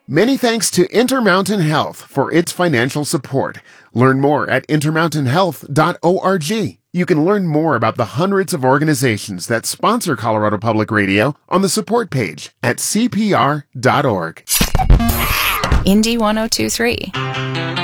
Many thanks to Intermountain Health for its financial support. Learn more at intermountainhealth.org. You can learn more about the hundreds of organizations that sponsor Colorado Public Radio on the support page at cpr.org. Indy 1023.